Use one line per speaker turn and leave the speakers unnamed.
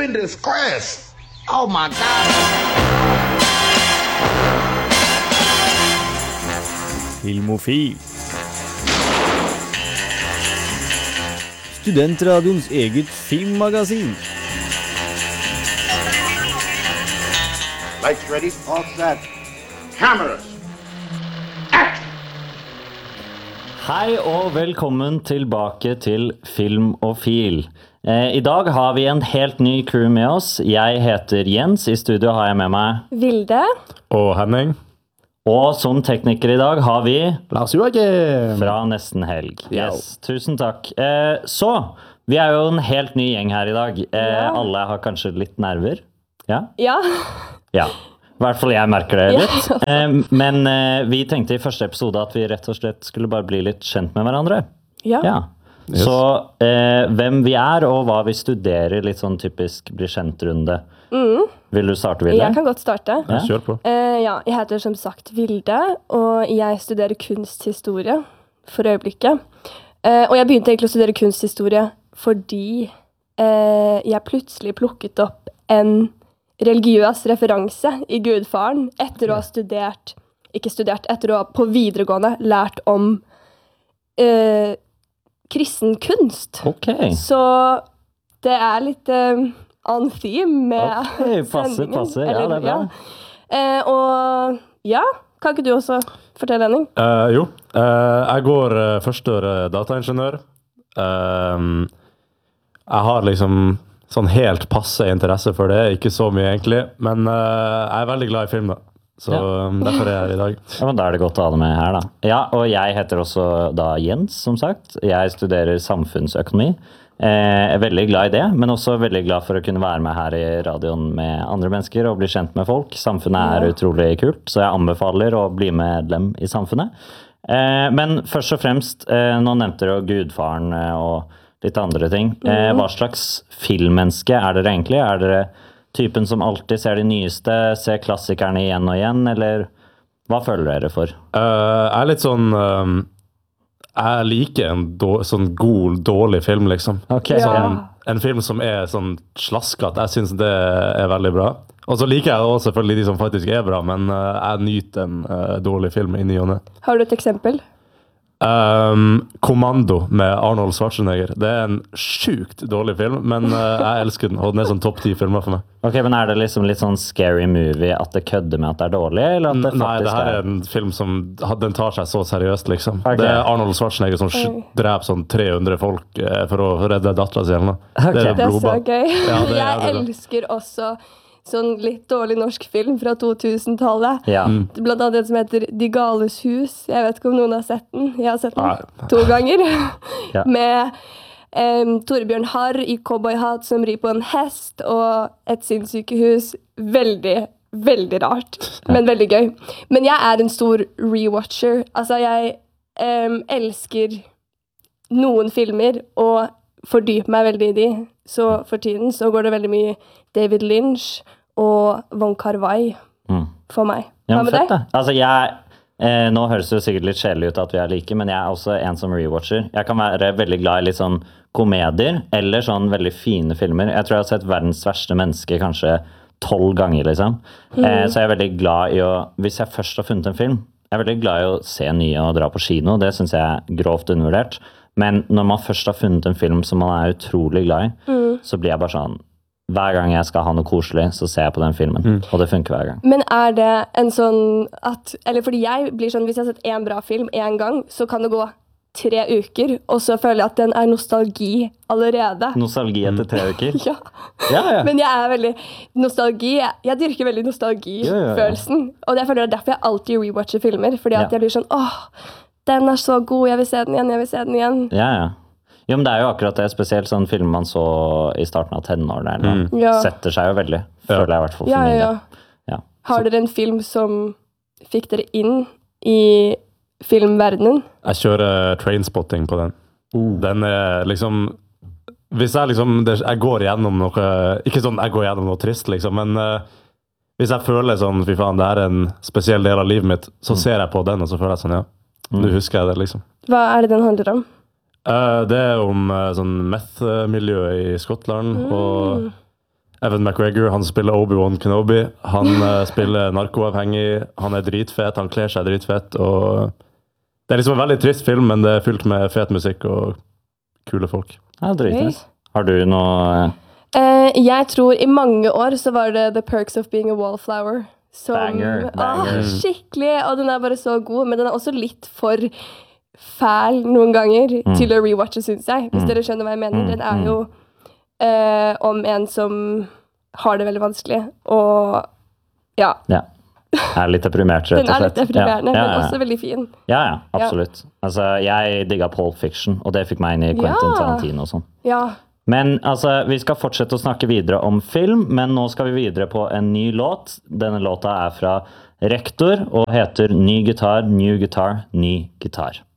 in this class. Oh my God.
Filmofil. Studentradioens eget filmmagasin.
Lights ready, all set. Cameras. Action.
Hei og velkommen tilbake til Filmofil. I dag har vi en helt ny crew med oss. Jeg heter Jens, i studio har jeg med meg
Vilde.
Og Henning.
Og som tekniker i dag har vi
Lars Joakim.
Fra Nesten Helg. Yes, tusen takk. Så, vi er jo en helt ny gjeng her i dag. Alle har kanskje litt nerver. Ja?
Ja.
Ja. I hvert fall jeg merker det litt. Men vi tenkte i første episode at vi rett og slett skulle bare bli litt kjent med hverandre.
Ja.
Yes.
Så hvem vi er og hva vi studerer, litt sånn typisk bli kjent-runde. Vil du starte, Vilde?
Jeg kan godt starte.
Ja.
Kjør på.
Ja, jeg heter som sagt Vilde, og jeg studerer kunsthistorie for øyeblikket. Og jeg begynte egentlig å studere kunsthistorie fordi jeg plutselig plukket opp en religiøs referanse i Gudfaren etter å ha etter å ha på videregående lært om kristen kunst.
Ok.
Så det er litt on theme med
Passer. Ja, det er bra.
Og ja, kan ikke du også fortelle, Henning?
Jo, jeg går førsteåret dataingeniør. Jeg har liksom sånn helt passe interesse for det, ikke så mye egentlig, men jeg er veldig glad i film da. Så derfor er jeg her i dag.
Ja, men da er det godt å ha det med her da. Ja, og jeg heter også da Jens, som sagt. Jeg studerer samfunnsøkonomi. Jeg er veldig glad i det, men også veldig glad for å kunne være med her i radioen med andre mennesker og bli kjent med folk. Samfunnet er utrolig kult, så jeg anbefaler å bli medlem i samfunnet. Men først og fremst, nå nevnte du Gudfaren og litt andre ting. Hva slags filmmenneske er dere egentlig? Er dere typen som alltid ser de nyeste, ser klassikerne igjen og igjen, eller hva føler dere for?
Jeg er litt sånn... jeg liker en sånn god, dårlig film, liksom.
Okay.
Sånn, en film som er sånn slaskete. Jeg synes det er veldig bra. Og så liker jeg også selvfølgelig de som faktisk er bra, men jeg nyter en dårlig film i ny og ne.
Har du et eksempel?
Kommando med Arnold Schwarzenegger. Det er en sjukt dårlig film, men jeg elsker den, og den er sånn topp 10 filmer for meg.
Ok, men er det liksom litt sånn scary movie at det kødder med at det er dårlig, eller at det
Nei,
faktisk
det her er en film som den tar seg så seriøst, liksom.
Okay.
Det er Arnold Schwarzenegger som dreper sånn 300 folk for å redde datteren sin.
Okay.
Det er
Det er så
blodbad.
gøy.
Ja, det er
Jeg
det.
elsker også sånn litt dårlig norsk film fra 2000-tallet.
Ja.
Blant annet en som heter De Gales Hus. Jeg vet ikke om noen har sett den. Jeg har sett den
Nei.
2 ganger.
Ja.
Med Torbjørn Harr i cowboyhatt som rir på en hest, og et sinnssykehus. Veldig, veldig rart, men veldig gøy. Men jeg er en stor rewatcher. Altså, jeg elsker noen filmer, og fordyper meg veldig i de. Så for tiden så går det veldig mye David Lynch og Wong Kar-wai for meg.
Ja,
Hva
men
med
fett
deg?
da. Altså nå høres det jo sikkert litt kjedelig ut at vi er like, men jeg er også en som rewatcher. Jeg kan være veldig glad i litt sånn komedier, eller sånn veldig fine filmer. Jeg tror jeg har sett Verdens verste menneske kanskje 12 ganger, liksom. Så jeg er veldig glad i å, hvis jeg først har funnet en film, jeg er veldig glad i å se nye og dra på kino, det synes jeg er grovt undervurdert. Men når man først har funnet en film som man er utrolig glad i, så blir jeg bare sånn, hver gang jeg skal ha noe koselig, så ser jeg på den filmen, og det funker hver gang.
Men er det en sånn at, eller fordi jeg blir sånn, hvis jeg har sett en bra film en gang, så kan det gå 3 uker, og så føler jeg at den er nostalgi allerede.
Nostalgi etter 3 uker?
Ja.
Ja.
Men jeg er veldig nostalgi, jeg dyrker veldig nostalgifølelsen, og jeg føler det er derfor jeg alltid rewatcher filmer, fordi at jeg blir sånn, den er så god, jeg vil se den igjen.
Ja. Jo, men det er jo akkurat det, spesielt sånn film man så i starten av tenårene, eller noe.
Ja.
Setter seg jo veldig, føler jeg i hvert fall for min del. Ja.
Har dere en film som fikk dere inn i filmverdenen?
Jeg kjører Trainspotting på den. Den er liksom... Hvis jeg liksom... Jeg går gjennom noe... Ikke sånn jeg går gjennom noe trist, liksom, men hvis jeg føler sånn, fy faen, det her er en spesiell del av livet mitt, så ser jeg på den, og så føler jeg sånn, nå husker jeg det, liksom.
Hva er det den handler om?
Det er om sånn meth-miljø i Skottland, og Evan McGregor, han spiller Obi-Wan Kenobi. Han spiller narkoavhengig. Han dritfet, han kler seg dritfett. Og det liksom en veldig trist film, men det fylt med fet musikk og kule folk.
Ja, dritnice. Har du noe
Jeg tror i mange år så var det The Perks of Being a Wallflower. Som,
Banger.
Skikkelig, og den bare så god, men den også litt for fæl noen ganger til å rewatche, synes jeg. Hvis dere skjønner hva jeg mener. Den jo om en som har det veldig vanskelig, og ja.
Litt deprimert, rett og slett.
Den litt deprimerende, men også veldig fin.
Ja, absolutt. Altså, jeg digget Pulp Fiction, og det fikk meg inn i Quentin Tarantino og sånn.
Ja.
Men altså, vi skal fortsette å snakke videre om film, men nå skal vi videre på en ny låt. Denne låta fra Rektor og heter Ny gitar, new guitar, ny gitar.